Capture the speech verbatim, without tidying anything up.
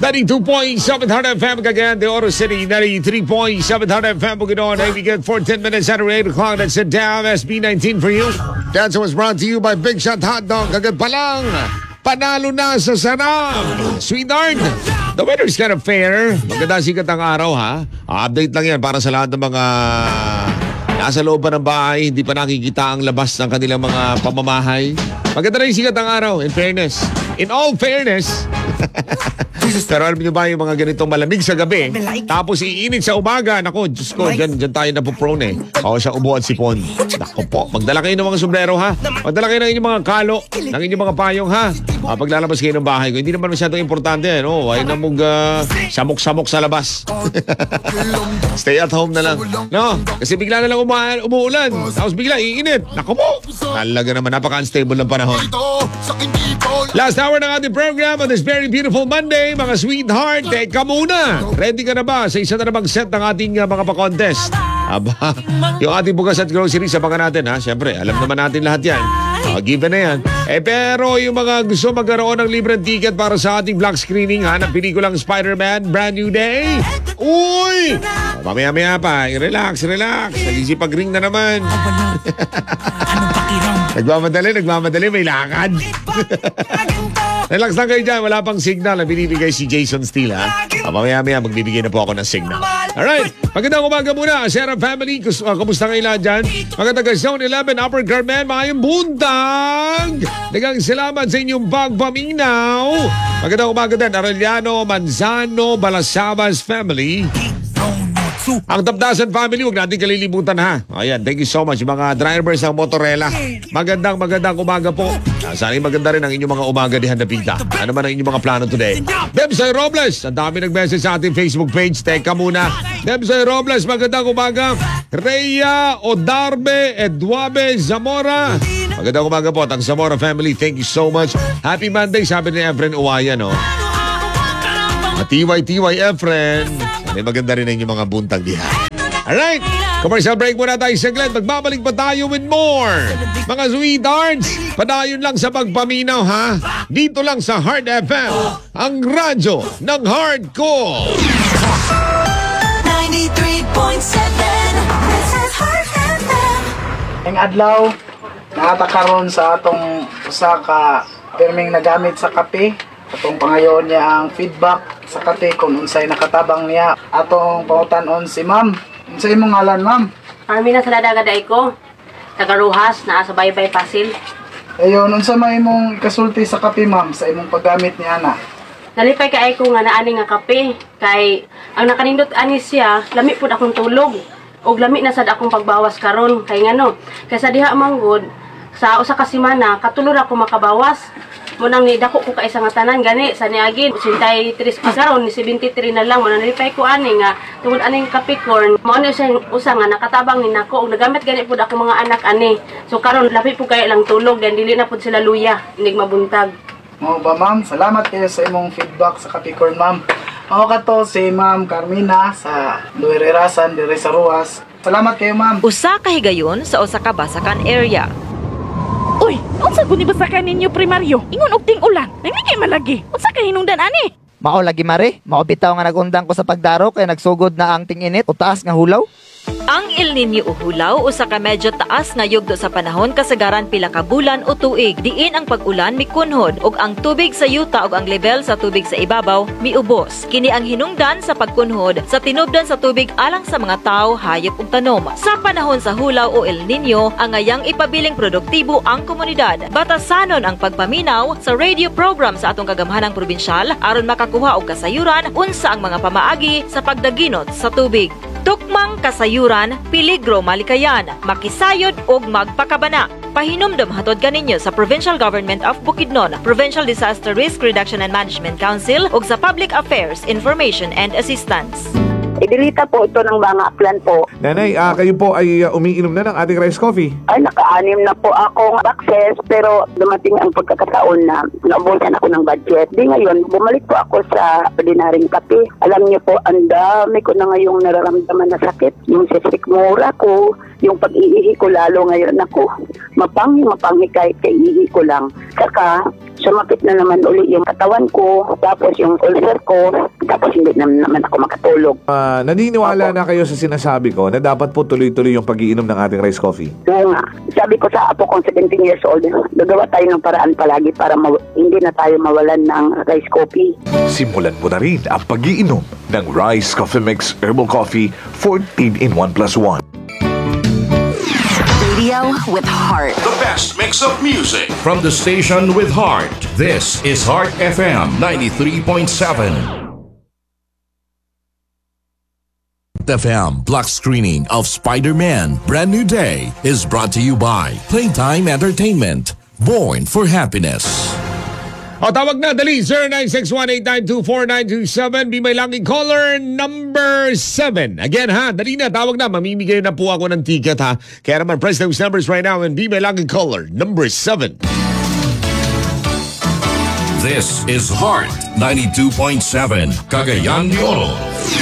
ninety-two point seven Hard F M, Cagayan de Oro City. ninety-three point seven Hard F M, Bukidnon. We get fourteen minutes after eight o'clock. That's a damn S B nineteen for you. That was brought to you by Big Shot Hot Dog. Kagad pa lang, panalo na sa sarap. Sweetheart, the weather's kind of fair. Maganda sikat ang araw, ha? Update lang yan para sa lahat ng mga nasa loob pa ng bahay, hindi pa nakikita ang labas ng kanilang mga pamamahay. Maganda rin sikat ang araw, in fairness. In all fairness. Pero alam niyo ba yung mga ganitong malamig sa gabi, tapos iinit sa umaga? Nako, Diyos ko, dyan, dyan tayo napoprone eh. Ako siya ubo at sipon. Nako po, magdala kayo ng mga sombrero, ha? Magdala kayo ng inyong mga kalo, ng inyong mga payong, ha? Ah, paglalabas kayo ng bahay ko, hindi naman masyadong importante, eh, no? Ay na mong uh, samok-samok sa labas. Stay at home na lang. No? Kasi bigla na lang uma- umuulan. Tapos bigla, iinit. Nako po. Talaga naman, napaka-unstable ng panahon. Last hour ng ating program on this very beautiful Monday, mga sweetheart. Teka muna. Ready ka na ba sa isa na namang set ng ating uh, mga pa-contest? Aba, yung ating bukas at groceries, abangan natin, ha? Siyempre, alam naman natin lahat yan. Uh, given na yan. Eh, pero yung mga gusto magkaroon ng libreng ticket para sa ating black screening, ha, ng pelikulang Spider-Man, Brand New Day. Uy! Mamaya-maya pa. Relax, relax. Nag-isipag-ring na naman. Nagmamadali, nagmamadali. May lakad. Relax lang kayo dyan. Wala pang signal na binibigay si Jason Steele, ha? Mamaya-maya magbibigay na po ako ng signal. Alright. Magandang umaga muna. Sarah family, kus- uh, kumusta kayo lahat dyan? Magandang Zone eleven, Upper Carmen, mayang buntag. Dagang salamat sa inyong pagpaminaw. Magandang umaga din, Arellano, Manzano, Balasabas family. Ang Tapdasan family, huwag natin kalilimutan, ha. Ayan, thank you so much mga drivers ng Motorela. Magandang magandang umaga po. Sana maganda rin ang inyong mga umaga di Handapita. Ano man ang inyong mga plano today? Debsoy Robles, ang dami nag-message sa ating Facebook page. Teka muna. Debsoy Robles, magandang umaga. Rhea Odarbe Eduabe Zamora. Magandang umaga po, ang Zamora family. Thank you so much. Happy Monday, sabi ni Efren Uwaya, no? T Y T Y Efren. May maganda rin ang inyong mga buntag diha. Alright, commercial break muna tayo saglit. Magbabalik pa tayo with more. Mga sweethearts, padayon lang sa pagpaminaw, ha? Dito lang sa Hard F M, ang radyo ng hardcore. ninety-three point seven, this is Hard F M. Ang adlaw, nakatakaroon sa atong usa ka perming nagamit sa kape. Atong pangayon niya ang feedback sa kape kung unsay nakatabang niya. Atong pautanon si ma'am. Unsay imong ngalan, ma'am? Army na sa dadagaday ko. Tagaruhas na sa Baybay Pasil. Ayon, unsa may imong ikasulti sa kape, ma'am, sa imong paggamit ni ana? Nalipay kay ko nga naani nga kape. Kay ang nakanindot ani siya, lami pud akong tulog. Og lami na sad akong pagbawas karon. Kay ngano, kay sa diha manggod sa usa ka semana katulor ako makabawas. Munang ni dako ko kaisa nga tanan gani sa niagi ninety-three pa karon ni seventy-three na lang mo nalipay ko ani nga tungod aning Capricorn mo ano siya usa nga nakatabang ni nako og nagamit gani pud ako mga anak ani. So karon labi pud kay lang tulog dan dili na pud sila luya inig mabuntag. Mao ba, ma'am? Salamat kayo sa imong feedback sa Capricorn, ma'am. Mao kato si Ma'am Carmina sa Luirerasan dire sa Ruas. Salamat kayo, ma'am. Usa ka higayon sa usa ka basakan area. Uy, unsa guni basakan ninyo primaryo? Ingon og ting ulan. Nangli kay malagi. Unsa kay hinungdan ani? Mao lagi mare, mao bitaw nga nagundang ko sa pagdaro kay nagsugod na ang ting-init o taas nga hulaw. Ang El Nino o hulaw usa ka medyo taas nga yugdo sa panahon kasagaran pila ka bulan o tuig. Diin ang pag-ulan mikunhod ug ang tubig sa yuta ug ang level sa tubig sa ibabaw miubos. Kini ang hinungdan sa pagkunhod sa tinubdan sa tubig alang sa mga tawo, hayop ug tanom. Sa panahon sa hulaw o El Nino, ang ngayang ipabiling produktibo ang komunidad. Batasanon ang pagpaminaw sa radio program sa atong kagamhanang probinsyal aron makakuha og kasayuran unsa ang mga pamaagi sa pagdaginot sa tubig. Tukmang kasayuran, peligro malikayan, makisayod ug magpakabana. Pahinumdum hatod kaninyo sa Provincial Government of Bukidnon, Provincial Disaster Risk Reduction and Management Council ug sa Public Affairs Information and Assistance. Idilita po ito ng mga plan po. Nanay, uh, kayo po ay uh, umiinom na ng ating rice coffee? Ay, naka-anim na po akong access pero dumating ang pagkakataon na naubusan ako ng budget. Di ngayon, bumalik po ako sa ordinaryong kape. Alam niyo po, ang dami ko na ngayong nararamdaman na sakit. Yung sisikmura ko, yung pag-iihi ko lalo ngayon ako. Mapanghi, mapanghi kahit kaiihi ko lang. mamantika ka, sumapit na naman uli yung katawan ko, tapos yung ulcer ko, tapos hindi na naman ako makatulog. Ah, naniniwala na kayo sa sinasabi ko na dapat po tuloy-tuloy yung pag-iinom ng ating rice coffee? Oo nga. Sabi ko sa apo kong seventeen years old, gagawa tayo ng paraan palagi para ma- hindi na tayo mawalan ng rice coffee. Simulan mo na rin ang pag-iinom ng Rice Coffee Mix Herbal Coffee fourteen in one plus one. Radio with heart. The best mix of music from the station with heart. This is Heart F M ninety-three point seven. F M block screening of Spider-Man Brand New Day is brought to you by Playtime Entertainment. Born for happiness. O, tawag na, dali, zero nine six one eight nine two four nine two seven. Be my lucky caller number seven. Again ha, dali na, tawag na. Mamimigay na po ako ng ticket ha. Kaya naman, press those numbers right now and be my lucky caller number seven. This is Heart ninety-two point seven, Cagayan de Oro.